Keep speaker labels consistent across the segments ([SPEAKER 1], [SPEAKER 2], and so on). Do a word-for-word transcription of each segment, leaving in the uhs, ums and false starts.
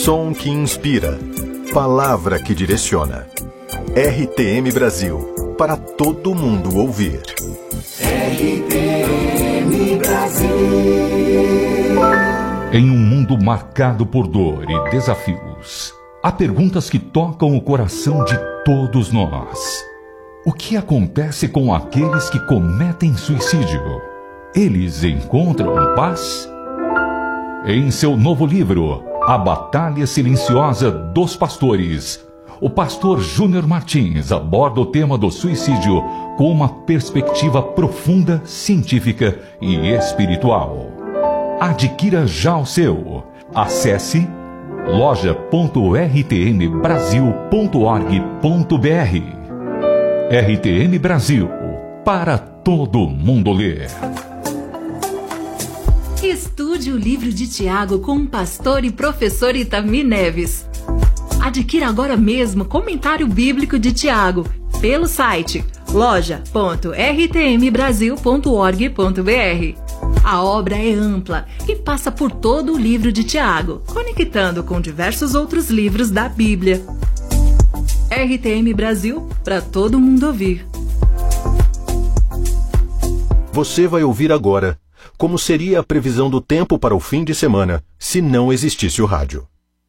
[SPEAKER 1] Som que inspira. Palavra que direciona. R T M Brasil. Para todo mundo ouvir.
[SPEAKER 2] R T M Brasil.
[SPEAKER 3] Em um mundo marcado por dor e desafios, há perguntas que tocam o coração de todos nós. O que acontece com aqueles que cometem suicídio? Eles encontram paz? Em seu novo livro, A Batalha Silenciosa dos Pastores, o pastor Júnior Martins aborda o tema do suicídio com uma perspectiva profunda, científica e espiritual. Adquira já o seu. Acesse loja ponto r t m brasil ponto org ponto b r. R T M Brasil, para todo mundo ler.
[SPEAKER 4] Estude o livro de Tiago com o pastor e professor Itami Neves. Adquira agora mesmo Comentário Bíblico de Tiago pelo site loja ponto r t m brasil ponto org ponto b r. A obra é ampla e passa por todo o livro de Tiago, conectando com diversos outros livros da Bíblia. R T M Brasil, para todo mundo ouvir.
[SPEAKER 1] Você vai ouvir agora como seria a previsão do tempo para o fim de semana se não existisse o rádio.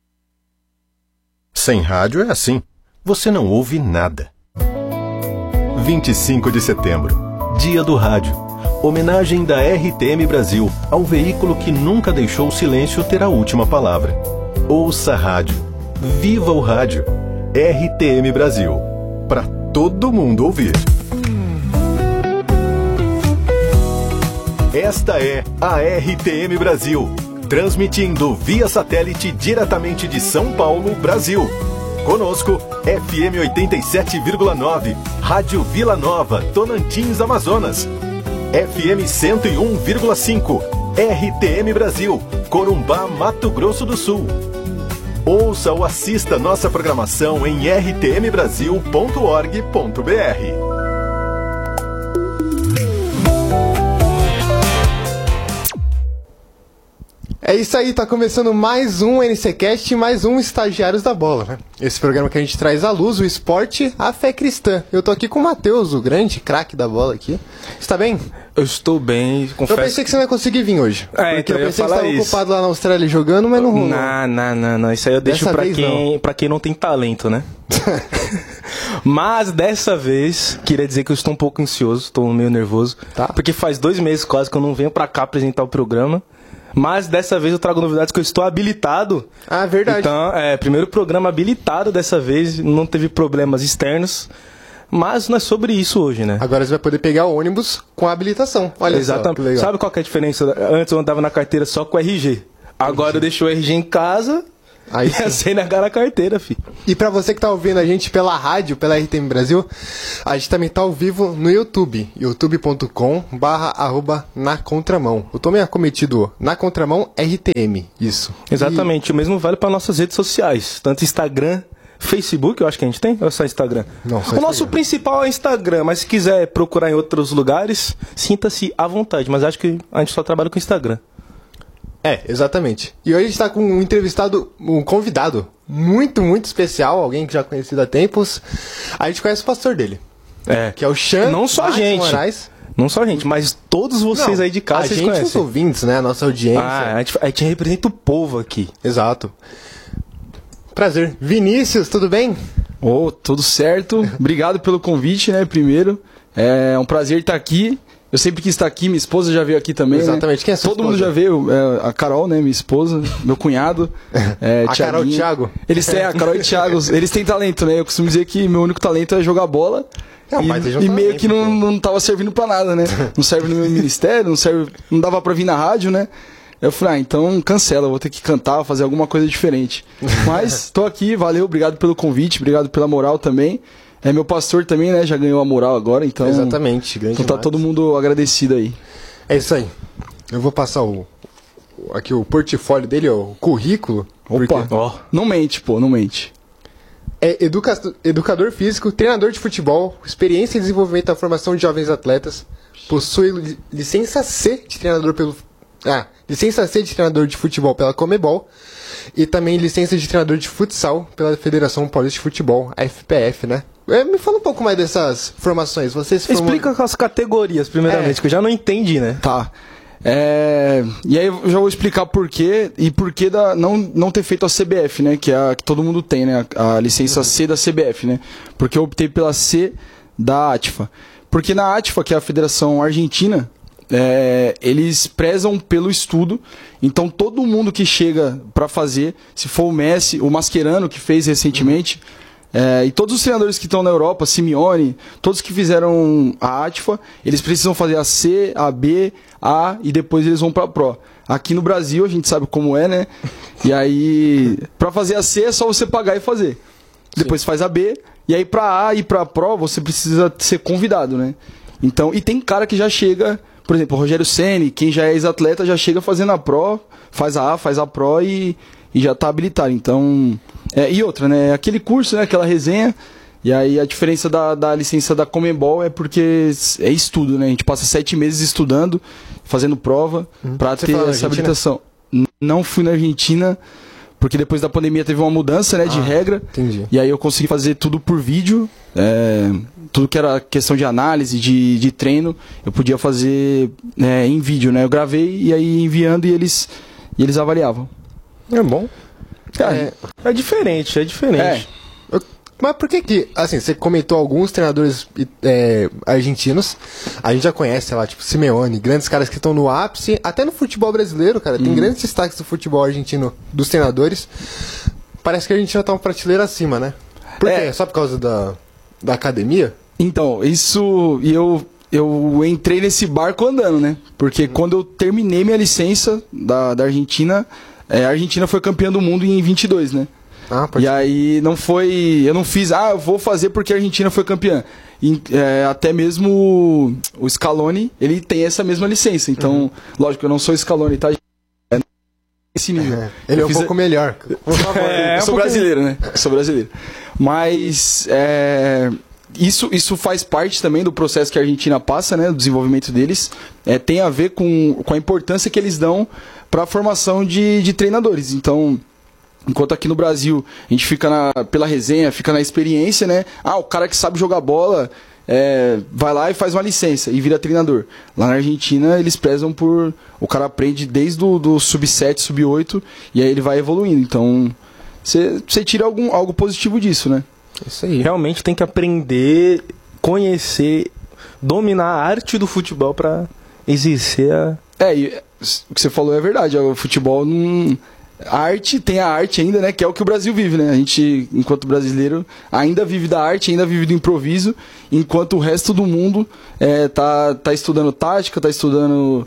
[SPEAKER 1] Sem rádio é assim, você não ouve nada. vinte e cinco de setembro, Dia do Rádio. Homenagem da R T M Brasil ao veículo que nunca deixou o silêncio ter a última palavra. Ouça a rádio. Viva o rádio. R T M Brasil. Para todo mundo ouvir. Esta é a R T M Brasil, transmitindo via satélite diretamente de São Paulo, Brasil. Conosco, F M oitenta e sete vírgula nove, Rádio Vila Nova, Tonantins, Amazonas. F M cento e um vírgula cinco, R T M Brasil, Corumbá, Mato Grosso do Sul. Ouça ou assista nossa programação em r t m brasil ponto org ponto b r.
[SPEAKER 5] É isso aí, tá começando mais um NCcast, mais um Estagiários da Bola, né? Esse programa que a gente traz à luz o esporte, a fé cristã. Eu tô aqui com o Matheus, o grande craque da bola aqui. Você tá bem?
[SPEAKER 6] Eu estou bem, confesso.
[SPEAKER 5] Eu pensei que você não ia conseguir vir hoje.
[SPEAKER 6] É,
[SPEAKER 5] porque
[SPEAKER 6] então
[SPEAKER 5] eu pensei
[SPEAKER 6] eu
[SPEAKER 5] que você estava ocupado lá na Austrália jogando, mas não rolou.
[SPEAKER 6] Não, não, não, não. Isso aí eu deixo pra quem, pra quem não tem talento, né? Mas dessa vez, queria dizer que eu estou um pouco ansioso, estou meio nervoso.
[SPEAKER 5] Tá.
[SPEAKER 6] Porque faz dois meses quase que eu não venho pra cá apresentar o programa. Mas dessa vez eu trago novidades que eu estou habilitado.
[SPEAKER 5] Ah, verdade.
[SPEAKER 6] Então, é, primeiro programa habilitado dessa vez, não teve problemas externos. Mas não é sobre isso hoje, né?
[SPEAKER 5] Agora você vai poder pegar o ônibus com a habilitação. Olha
[SPEAKER 6] Exatamente.
[SPEAKER 5] só, que legal.
[SPEAKER 6] Sabe qual que é a diferença? Antes eu andava na carteira só com o R G. Agora R G. Eu deixo o R G em casa. Aí e a C N H na carteira, filho.
[SPEAKER 5] E pra você que tá ouvindo a gente pela rádio, pela R T M Brasil, a gente também tá ao vivo no YouTube, youtube ponto com barra arroba na contramão. Eu tô meio acometido, na contramão R T M, isso.
[SPEAKER 6] Exatamente, e... o mesmo vale para nossas redes sociais, tanto Instagram, Facebook, eu acho que a gente tem, ou só Instagram?
[SPEAKER 5] Não, só
[SPEAKER 6] o
[SPEAKER 5] Instagram.
[SPEAKER 6] Nosso principal é Instagram, mas se quiser procurar em outros lugares, sinta-se à vontade, mas acho que a gente só trabalha com Instagram.
[SPEAKER 5] É, exatamente. E hoje a gente tá com um entrevistado, um convidado muito, muito especial, alguém que já é conhecido há tempos. A gente conhece o pastor dele.
[SPEAKER 6] É.
[SPEAKER 5] Que é o Xan
[SPEAKER 6] Não só a gente.
[SPEAKER 5] Moraes.
[SPEAKER 6] Não só a gente, mas todos vocês
[SPEAKER 5] Não,
[SPEAKER 6] aí de casa
[SPEAKER 5] a
[SPEAKER 6] vocês
[SPEAKER 5] gente,
[SPEAKER 6] conhecem.
[SPEAKER 5] os ouvintes, né? A nossa audiência.
[SPEAKER 6] Ah, a gente, a gente representa o povo aqui.
[SPEAKER 5] Exato. Prazer. Vinícius, tudo bem?
[SPEAKER 7] Ô, oh, tudo certo. Obrigado pelo convite, né, primeiro. É um prazer estar aqui. Eu sempre quis estar aqui, minha esposa já veio aqui também.
[SPEAKER 5] Exatamente.
[SPEAKER 7] Né?
[SPEAKER 5] Quem é sua
[SPEAKER 7] Todo
[SPEAKER 5] esposa?
[SPEAKER 7] mundo já veio, é, a Carol, né, minha esposa, meu cunhado. É,
[SPEAKER 5] a Carol e o Thiago.
[SPEAKER 7] Eles têm, a Carol e o Thiago, eles têm talento, né? Eu costumo dizer que meu único talento é jogar bola.
[SPEAKER 5] Não,
[SPEAKER 7] e
[SPEAKER 5] mas
[SPEAKER 7] e meio talento, que não, não tava servindo pra nada, né? Não serve no meu ministério, não serve, não dava pra vir na rádio, né? Eu falei, ah, então cancela, vou ter que cantar, fazer alguma coisa diferente. Mas tô aqui, valeu, obrigado pelo convite, obrigado pela moral também. É, meu pastor também, né, já ganhou a moral agora, então...
[SPEAKER 5] Exatamente, grande
[SPEAKER 7] Então tá
[SPEAKER 5] demais.
[SPEAKER 7] todo mundo agradecido aí.
[SPEAKER 5] É isso aí. Eu vou passar o, o aqui o portfólio dele, ó, o currículo.
[SPEAKER 7] Opa, ó, não mente, pô, não mente.
[SPEAKER 5] É educa educador físico, treinador de futebol, experiência em desenvolvimento da formação de jovens atletas, possui li licença C de treinador pelo... Ah, licença C de treinador de futebol pela Comebol, E também licença de treinador de futsal pela Federação Paulista de Futebol, a F P F, né? Me fala um pouco mais dessas formações. Você se formou...
[SPEAKER 6] Explica as categorias, primeiramente, é. que eu já não entendi, né?
[SPEAKER 7] Tá. É, e aí eu já vou explicar por quê e por que da, não, não ter feito a C B F, né? Que é a que todo mundo tem, né? A, a licença C da C B F, né? Porque eu optei pela C da A T F A. Porque na A T F A, que é a Federação Argentina, é, eles prezam pelo estudo. Então todo mundo que chega pra fazer, se for o Messi, o Mascherano que fez recentemente... Uhum. É, e todos os treinadores que estão na Europa, Simeone, todos que fizeram a A T F A, eles precisam fazer a C, a B, A e depois eles vão pra Pro. Aqui no Brasil a gente sabe como é, né? E aí, pra fazer a C é só você pagar e fazer. Depois Sim. faz a B, e aí pra A e pra Pro você precisa ser convidado, né? Então, e tem cara que já chega, por exemplo, o Rogério Ceni, quem já é ex-atleta já chega fazendo a Pro, faz a A, faz a Pro e, e já tá habilitado. Então... É, e outra, né? Aquele curso, né? Aquela resenha. E aí a diferença da, da licença da Conmebol é porque é estudo, né? A gente passa sete meses estudando, fazendo prova, hum. pra Você ter essa habilitação. Não fui na Argentina, porque depois da pandemia teve uma mudança, né? De ah, regra.
[SPEAKER 5] Entendi.
[SPEAKER 7] E aí eu consegui fazer tudo por vídeo. É, tudo que era questão de análise, de, de treino, eu podia fazer é, em vídeo, né? Eu gravei e aí enviando e eles, e eles avaliavam.
[SPEAKER 5] É bom.
[SPEAKER 6] É, é diferente, é diferente.
[SPEAKER 5] É. Mas por que que, assim, você comentou alguns treinadores é, argentinos, a gente já conhece, sei lá, tipo Simeone, grandes caras que estão no ápice, até no futebol brasileiro, cara, tem hum. grandes destaques do futebol argentino, dos treinadores. Parece que a Argentina tá uma prateleira acima, né? Por é. quê? Só por causa da, da academia?
[SPEAKER 7] Então, isso, e eu... Eu entrei nesse barco andando, né? Porque hum. quando eu terminei minha licença da, da Argentina... É, a Argentina foi campeã do mundo em vinte e dois, né? Ah, pode e ser. Aí não foi... Eu não fiz, ah, eu vou fazer porque a Argentina foi campeã. E, é, até mesmo o Scaloni, ele tem essa mesma licença. Então, uhum. lógico, eu não sou Scaloni, tá? É esse nível.
[SPEAKER 5] É, ele eu é um pouco a... melhor.
[SPEAKER 7] É, eu sou brasileiro, né? Eu sou brasileiro. Mas... É... Isso, isso faz parte também do processo que a Argentina passa, né? Do desenvolvimento deles. É, tem a ver com, com a importância que eles dão para a formação de, de treinadores. Então, enquanto aqui no Brasil a gente fica na, pela resenha, fica na experiência, né? Ah, o cara que sabe jogar bola é, vai lá e faz uma licença e vira treinador. Lá na Argentina eles prezam por... O cara aprende desde o do sub sete, sub oito e aí ele vai evoluindo. Então, você tira algum, algo positivo disso, né?
[SPEAKER 6] Isso aí. Realmente tem que aprender, conhecer, dominar a arte do futebol para exercer a...
[SPEAKER 7] É, e o que você falou é verdade. O futebol não... A arte, tem a arte ainda, né? Que é o que o Brasil vive, né? A gente, enquanto brasileiro, ainda vive da arte, ainda vive do improviso, enquanto o resto do mundo é, tá, tá estudando tática, tá estudando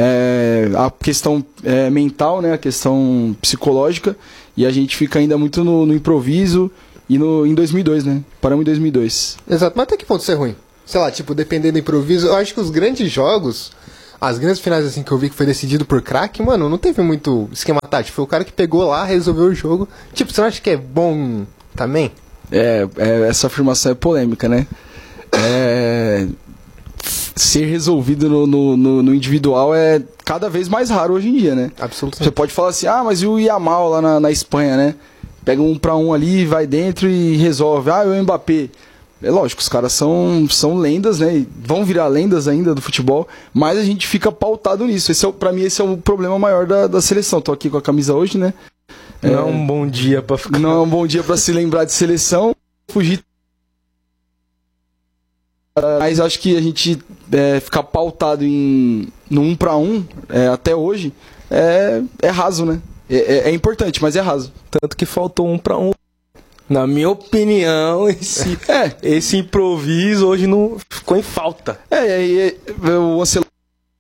[SPEAKER 7] é, a questão é, mental, né? A questão psicológica, e a gente fica ainda muito no, no improviso. E no, em dois mil e dois, né? Paramos em dois mil e dois.
[SPEAKER 5] Exato, mas até que ponto isso é ruim? Sei lá, tipo, dependendo do improviso, eu acho que os grandes jogos, as grandes finais assim que eu vi que foi decidido por craque, mano, não teve muito esquema tático. Foi o cara que pegou lá, resolveu o jogo. Tipo, você não acha que é bom também?
[SPEAKER 7] É, é essa afirmação é polêmica, né? É, ser resolvido no, no, no, no individual é cada vez mais raro hoje em dia, né?
[SPEAKER 5] Absolutamente.
[SPEAKER 7] Você pode falar assim, ah, mas e o Yamal lá na, na Espanha, né? Pega um pra um ali, vai dentro e resolve. Ah, o Mbappé. É lógico, os caras são, são lendas, né? Vão virar lendas ainda do futebol, mas a gente fica pautado nisso. Esse é, pra mim, esse é o problema maior da, da seleção. Tô aqui com a camisa hoje, né?
[SPEAKER 6] Não é um bom dia pra ficar...
[SPEAKER 7] Não é um bom dia pra se lembrar de seleção. Fugir. Mas acho que a gente é, ficar pautado em, no um pra um, é, até hoje, é, é raso, né? É, é importante, mas é raso.
[SPEAKER 6] Tanto que faltou um pra um. Na minha opinião, esse, é. esse improviso hoje não ficou em falta.
[SPEAKER 7] É, é, é o Ancelotti.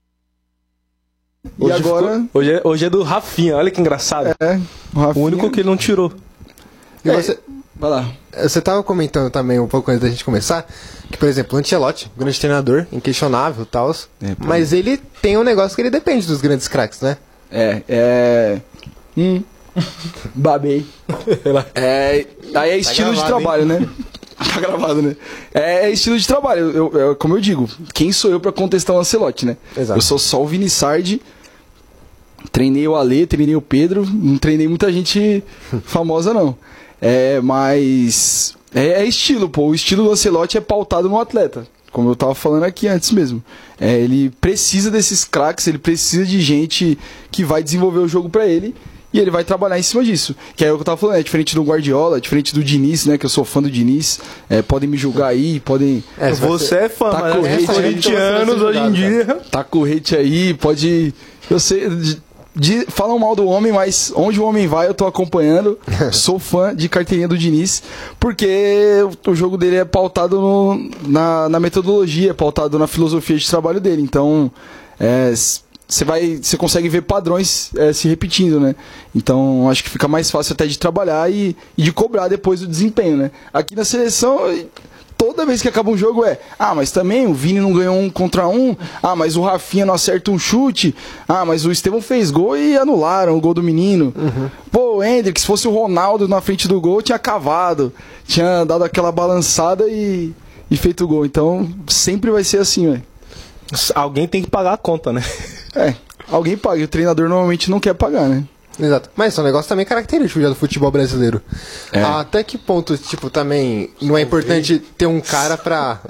[SPEAKER 7] E
[SPEAKER 6] hoje
[SPEAKER 7] agora.
[SPEAKER 6] Ficou, hoje, é, hoje é do Rafinha, olha que engraçado.
[SPEAKER 7] É, o, Rafinha...
[SPEAKER 6] o único que ele não tirou.
[SPEAKER 5] E você,
[SPEAKER 7] é, vai lá.
[SPEAKER 5] Você tava comentando também um pouco antes da gente começar, que, por exemplo, o Ancelotti, grande treinador, inquestionável e tal, é, mas ele tem um negócio que ele depende dos grandes craques, né?
[SPEAKER 7] É, é. Hum. Babei. É, aí é estilo tá gravado, de trabalho, hein? Né? Tá gravado, né? É, é estilo de trabalho. Eu, eu, como eu digo, quem sou eu pra contestar o Ancelotti, né?
[SPEAKER 5] Exato.
[SPEAKER 7] Eu sou só o Vini Sardi Treinei o Ale, treinei o Pedro, não treinei muita gente famosa não. É, mas é, é estilo, pô. O estilo do Ancelotti é pautado no atleta, como eu tava falando aqui antes mesmo. É, ele precisa desses craques, ele precisa de gente que vai desenvolver o jogo pra ele e ele vai trabalhar em cima disso. Que é o que eu tava falando, é diferente do Guardiola, diferente do Diniz, né? Que eu sou fã do Diniz. É, podem me julgar aí, podem...
[SPEAKER 6] É, você é fã,
[SPEAKER 7] tá
[SPEAKER 6] mas
[SPEAKER 7] com hate aí,
[SPEAKER 6] vinte anos hoje em dia.
[SPEAKER 7] Tá com hate aí, pode... Eu sei... De, falam mal do homem, mas onde o homem vai eu tô acompanhando. Sou fã de carteirinha do Diniz, porque o jogo dele é pautado no, na, na metodologia, é pautado na filosofia de trabalho dele. Então, você é, vai, você consegue ver padrões é, se repetindo, né? Então, acho que fica mais fácil até de trabalhar e, e de cobrar depois do desempenho, né? Aqui na seleção... Toda vez que acaba um jogo é, ah, mas também o Vini não ganhou um contra um, ah, mas o Rafinha não acerta um chute, ah, mas o Estevão fez gol e anularam o gol do menino. Uhum. Pô, o Hendrick, se fosse o Ronaldo na frente do gol, tinha cavado, tinha dado aquela balançada e, e feito o gol. Então, sempre vai ser assim, velho.
[SPEAKER 6] Alguém tem que pagar a conta, né?
[SPEAKER 7] É, alguém paga, e o treinador normalmente não quer pagar, né?
[SPEAKER 5] Exato. Mas esse é um negócio também característico já do futebol brasileiro. É. Até que ponto, tipo, também não é importante ter um cara pra...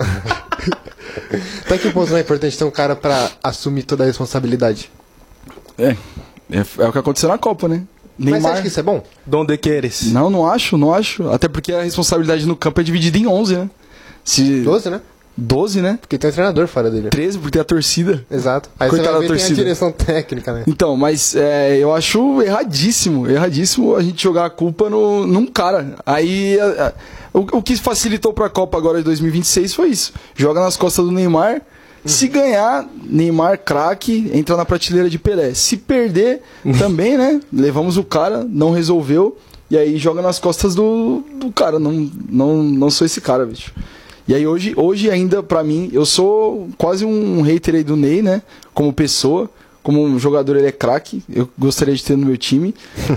[SPEAKER 5] Até que ponto não é importante ter um cara pra assumir toda a responsabilidade?
[SPEAKER 7] É, é, é o que aconteceu na Copa, né?
[SPEAKER 5] Neymar... Mas você acha que isso é bom?
[SPEAKER 6] Donde queres?
[SPEAKER 7] Não, não acho, não acho. Até porque a responsabilidade no campo é dividida em onze, né? Se...
[SPEAKER 5] doze, né?
[SPEAKER 7] doze, né?
[SPEAKER 5] Porque tem um treinador fora dele.
[SPEAKER 7] treze, porque tem a torcida.
[SPEAKER 5] Exato. Aí
[SPEAKER 7] coitada
[SPEAKER 5] você vai ver,
[SPEAKER 7] da torcida.
[SPEAKER 5] Tem a direção técnica, né?
[SPEAKER 7] Então, mas é, eu acho erradíssimo, erradíssimo a gente jogar a culpa no, num cara. Aí, a, a, o, o que facilitou pra Copa agora de dois mil e vinte e seis foi isso. Joga nas costas do Neymar. Hum. Se ganhar, Neymar craque, entra na prateleira de Pelé. Se perder, também, né? Levamos o cara, não resolveu. E aí joga nas costas do, do cara. Não, não, não sou esse cara, bicho. E aí hoje, hoje ainda, pra mim, eu sou quase um hater aí do Ney, né? Como pessoa, como um jogador ele é craque, eu gostaria de ter no meu time.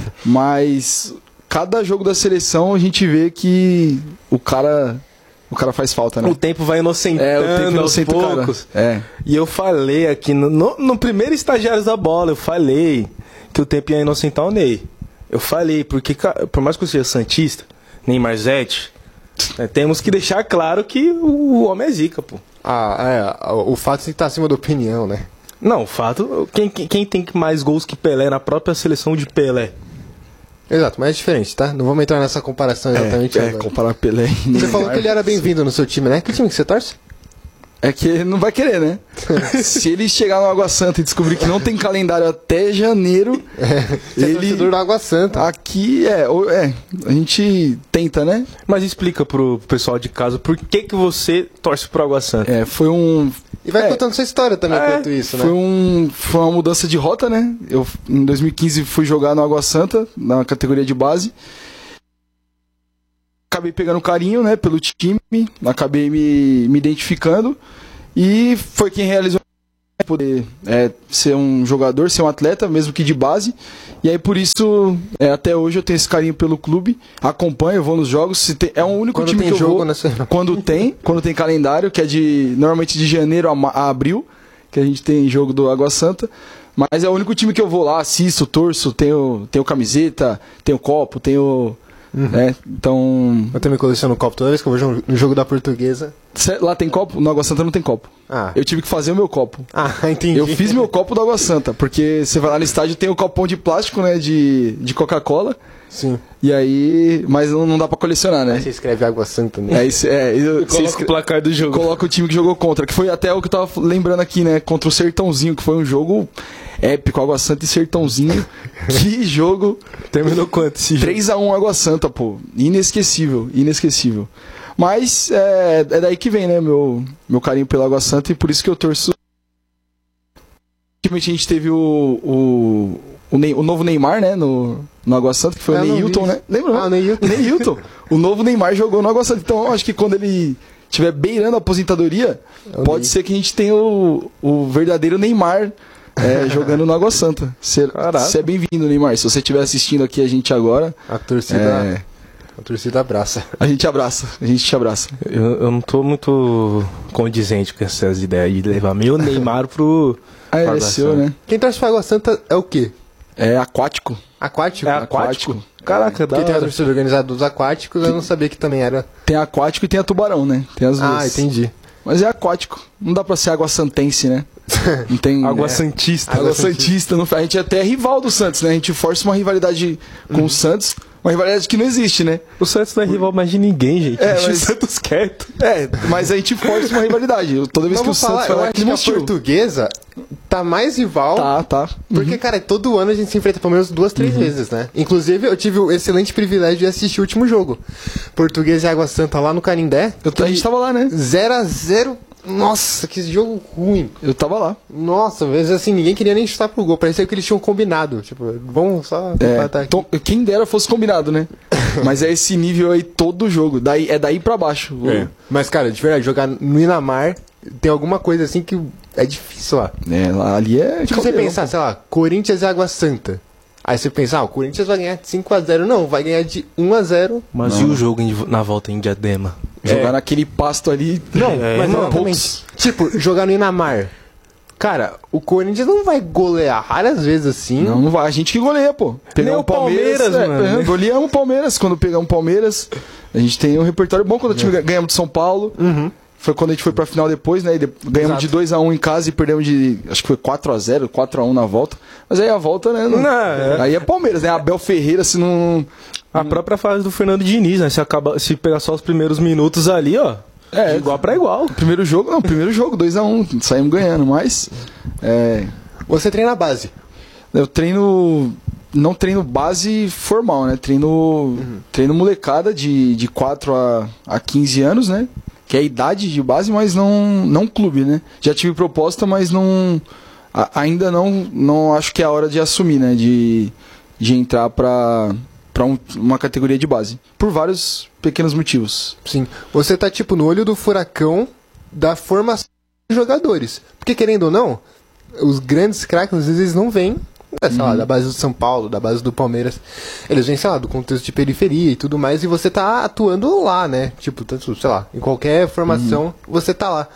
[SPEAKER 7] Mas cada jogo da seleção a gente vê que o cara, o cara faz falta, né?
[SPEAKER 6] O tempo vai inocentando,
[SPEAKER 7] é, o tempo
[SPEAKER 6] aos poucos.
[SPEAKER 7] É.
[SPEAKER 6] E eu falei aqui, no, no, no primeiro Estagiários da Bola, eu falei que o tempo ia inocentar o Ney. Eu falei, porque por mais que eu seja santista, Neymar Zete... É, temos que deixar claro que o homem é zica, pô.
[SPEAKER 5] Ah, é. O fato de estar acima da opinião, né?
[SPEAKER 6] Não, o fato... Quem, quem tem mais gols que Pelé na própria seleção de Pelé?
[SPEAKER 5] Exato, mas é diferente, tá? Não vamos entrar nessa comparação exatamente
[SPEAKER 7] é,
[SPEAKER 5] agora.
[SPEAKER 7] É, comparar Pelé e
[SPEAKER 5] Você falou que ele era bem-vindo no seu time, né? Que time que você torce?
[SPEAKER 7] É que ele não vai querer, né? Se ele chegar no Água Santa e descobrir que não tem calendário até janeiro...
[SPEAKER 5] É, você ele... é torcedor do Água Santa.
[SPEAKER 7] Aqui, é, é, a gente tenta, né?
[SPEAKER 6] Mas explica pro pessoal de casa por que que você torce pro Água Santa.
[SPEAKER 7] É, foi um...
[SPEAKER 5] E vai
[SPEAKER 7] é,
[SPEAKER 5] contando sua história também
[SPEAKER 7] é,
[SPEAKER 5] enquanto isso, né?
[SPEAKER 7] Foi, um, foi uma mudança de rota, né? Eu, em dois mil e quinze, fui jogar no Água Santa, na categoria de base. Acabei pegando carinho, né, pelo time, acabei me, me identificando e foi quem realizou poder é, ser um jogador, ser um atleta, mesmo que de base. E aí por isso, é, até hoje eu tenho esse carinho pelo clube, acompanho, eu vou nos jogos. Se tem, é o único
[SPEAKER 5] quando
[SPEAKER 7] time
[SPEAKER 5] tem
[SPEAKER 7] que eu
[SPEAKER 5] jogo,
[SPEAKER 7] vou
[SPEAKER 5] né?
[SPEAKER 7] quando tem, quando tem calendário, que é de normalmente de janeiro a, a abril, que a gente tem jogo do Água Santa. Mas é o único time que eu vou lá, assisto, torço, tenho, tenho camiseta, tenho copo, tenho... Uhum. É, então...
[SPEAKER 5] Eu também coleciono copo toda vez que eu vou no jogo da Portuguesa.
[SPEAKER 7] Lá tem copo? No Água Santa não tem copo.
[SPEAKER 5] Ah.
[SPEAKER 7] Eu tive que fazer o meu copo.
[SPEAKER 5] Ah, entendi.
[SPEAKER 7] Eu fiz meu copo do Água Santa, porque você vai lá no estádio tem o copão de plástico, né, de, de Coca-Cola.
[SPEAKER 5] Sim.
[SPEAKER 7] E aí... Mas não, não dá pra colecionar, né?
[SPEAKER 5] Aí você escreve Água Santa, né?
[SPEAKER 7] Aí você, é, eu,
[SPEAKER 6] coloca
[SPEAKER 7] escreve,
[SPEAKER 6] o placar do jogo.
[SPEAKER 7] Coloca o time que jogou contra, que foi até o que eu tava lembrando aqui, né? Contra o Sertãozinho, que foi um jogo épico, Água Santa e Sertãozinho. Que jogo!
[SPEAKER 6] Terminou quanto esse jogo?
[SPEAKER 7] três a um Água Santa, pô. Inesquecível, inesquecível. Mas é, é daí que vem, né, meu, meu carinho pelo Água Santa e por isso que eu torço. Ultimamente a gente teve o, o, o, Ney, o novo Neymar, né, no, no Água Santa, que foi
[SPEAKER 5] eu
[SPEAKER 7] o Neilton, né? Lembra?
[SPEAKER 5] Ah, o Neilton.
[SPEAKER 7] Neilton. O novo Neymar jogou no Água Santa. Então eu acho que quando ele estiver beirando a aposentadoria, eu pode ser que a gente tenha o, o verdadeiro Neymar é, jogando no Água Santa. Você é bem-vindo, Neymar. Se você estiver assistindo aqui a gente agora...
[SPEAKER 5] A torcida... É... A torcida abraça.
[SPEAKER 7] A gente abraça, a gente te abraça.
[SPEAKER 6] Eu, eu não tô muito condizente com essas ideias de levar meu Neymar pro...
[SPEAKER 7] Ah, ele é seu, né?
[SPEAKER 5] Quem torce pra Água Santa é o quê?
[SPEAKER 7] É aquático.
[SPEAKER 5] Aquático?
[SPEAKER 6] É aquático? Caraca, dá.
[SPEAKER 5] Porque tem a torcida organizada dos aquáticos, eu não sabia que também era.
[SPEAKER 7] Tem aquático e tem a tubarão, né? Tem as duas.
[SPEAKER 5] Ah, entendi.
[SPEAKER 7] Mas é aquático. Não dá pra ser água santense, né? Não tem.
[SPEAKER 6] Água
[SPEAKER 7] é,
[SPEAKER 6] Santista.
[SPEAKER 7] Água
[SPEAKER 6] Água
[SPEAKER 7] Santista. Não, a gente é até rival do Santos, né? A gente força uma rivalidade com
[SPEAKER 6] Uhum.
[SPEAKER 7] o Santos. Uma rivalidade que não existe, né?
[SPEAKER 6] O Santos não é rival mais de ninguém, gente.
[SPEAKER 7] É,
[SPEAKER 6] Deixa
[SPEAKER 7] mas-
[SPEAKER 6] o Santos quieto.
[SPEAKER 7] É, mas a gente força uma rivalidade. Toda vez
[SPEAKER 5] Mas
[SPEAKER 7] que o
[SPEAKER 5] vou falar,
[SPEAKER 7] Santos
[SPEAKER 5] eu
[SPEAKER 7] vai lá,
[SPEAKER 5] acho que a
[SPEAKER 7] desmotiva.
[SPEAKER 5] portuguesa tá mais rival.
[SPEAKER 7] Tá, tá.
[SPEAKER 5] Porque, cara, todo ano a gente se enfrenta pelo menos duas, três vezes, né? Inclusive, eu tive o excelente privilégio de assistir o último jogo. Portuguesa e Água Santa lá no Canindé.
[SPEAKER 7] Eu, a gente tava lá, né?
[SPEAKER 5] zero a zero. Nossa, que jogo ruim.
[SPEAKER 7] Eu tava lá.
[SPEAKER 5] Nossa, às vezes assim, ninguém queria nem chutar pro gol. Parecia que eles tinham combinado. Tipo, vamos só
[SPEAKER 7] É,
[SPEAKER 5] empatar aqui.
[SPEAKER 7] to- quem dera fosse combinado, né? Mas é esse nível aí todo jogo. Daí, é daí pra baixo.
[SPEAKER 5] É. Mas, cara, de verdade, jogar no Inamar tem alguma coisa assim que é difícil lá.
[SPEAKER 7] É, lá- ali é.
[SPEAKER 5] Tipo, você
[SPEAKER 7] caldeirão.
[SPEAKER 5] pensar, sei lá, Corinthians e Água Santa. Aí você pensa, ah, o Corinthians vai ganhar de cinco a zero. Não, vai ganhar de um a zero.
[SPEAKER 6] Mas e o jogo em- na volta em Diadema?
[SPEAKER 7] Jogar
[SPEAKER 5] É.
[SPEAKER 7] naquele pasto ali.
[SPEAKER 5] Não,
[SPEAKER 6] É,
[SPEAKER 5] mas
[SPEAKER 6] não,
[SPEAKER 5] exatamente. Tipo, jogar no Inamar. Cara, o Corinthians não vai golear raras vezes assim.
[SPEAKER 7] Não, não vai. A gente que goleia, pô.
[SPEAKER 6] Nem o Palmeiras,
[SPEAKER 7] é,
[SPEAKER 6] mano.
[SPEAKER 7] é, goleamos o Palmeiras. Quando pegamos o Palmeiras, a gente tem um repertório bom quando o time ganhamos de São Paulo. Foi quando a gente foi pra final depois, né? E de- ganhamos
[SPEAKER 5] Exato.
[SPEAKER 7] de dois a um em casa e perdemos de. Acho que foi quatro a zero, quatro a um na volta. Mas aí a volta, né? Não,
[SPEAKER 6] Não, é.
[SPEAKER 7] Aí é Palmeiras, né? Abel Ferreira, se não.
[SPEAKER 6] A própria fase do Fernando Diniz, né? Se, acaba, se pegar só os primeiros minutos ali, ó.
[SPEAKER 7] É,
[SPEAKER 6] de igual pra igual.
[SPEAKER 7] Primeiro jogo, não, primeiro jogo, dois a um, saímos ganhando, mas. É,
[SPEAKER 5] Você treina a base.
[SPEAKER 7] eu treino. Não treino base formal, né? Treino. Treino molecada de, de quatro a, a quinze anos, né? Que é a idade de base, mas não, não clube, né? Já tive proposta, mas não. a- ainda não, não acho que é a hora de assumir, né? De, de entrar pra, pra um- uma categoria de base. Por vários pequenos motivos.
[SPEAKER 5] Sim. Você tá, tipo, no olho do furacão da formação de jogadores. Porque, querendo ou não, os grandes craques, às vezes, não vêm, é, sei lá, da base do São Paulo, da base do Palmeiras. Eles vêm, sei lá, do contexto de periferia e tudo mais, e você tá atuando lá, né? Tipo, tanto, sei lá, em qualquer formação, você tá lá.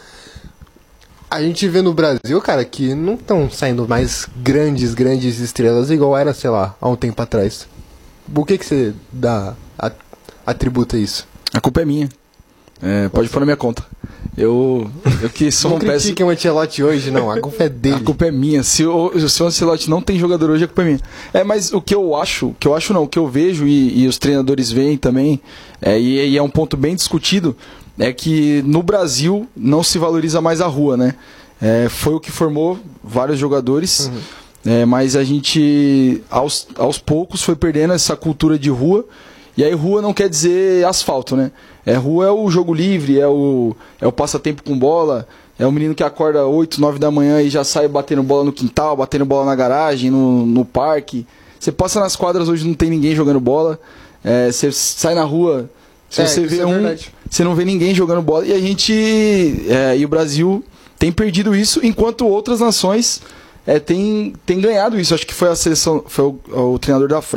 [SPEAKER 5] A gente vê no Brasil, cara, que não estão saindo mais grandes, grandes estrelas igual era, sei lá, há um tempo atrás. O que que você dá, a- atributa isso?
[SPEAKER 7] A culpa é minha. É, pode pôr na minha conta. Eu, eu que sou
[SPEAKER 5] Não
[SPEAKER 7] um péssimo.
[SPEAKER 5] critiquem o Ancelotti hoje, não. A culpa é dele.
[SPEAKER 7] A culpa é minha. Se o, se o Ancelotti não tem jogador hoje, a culpa é minha. É, mas o que eu acho, o que eu acho não, o que eu vejo e, e os treinadores veem também, é, e, e é um ponto bem discutido, é que no Brasil não se valoriza mais a rua, né? É, foi o que formou vários jogadores, é, mas a gente, aos, aos poucos, foi perdendo essa cultura de rua. E aí rua não quer dizer asfalto, né? É, rua é o jogo livre, é o, é o passatempo com bola, é o menino que acorda oito, nove da manhã e já sai batendo bola no quintal, batendo bola na garagem, no, no parque. Você passa nas quadras, hoje não tem ninguém jogando bola. É, você sai na rua, se
[SPEAKER 5] É,
[SPEAKER 7] você
[SPEAKER 5] isso
[SPEAKER 7] vê
[SPEAKER 5] é
[SPEAKER 7] um,
[SPEAKER 5] verdade.
[SPEAKER 7] você não vê ninguém jogando bola. E a gente, é, e o Brasil tem perdido isso, enquanto outras nações é, têm, têm ganhado isso. Acho que foi a seleção, foi o, o treinador da França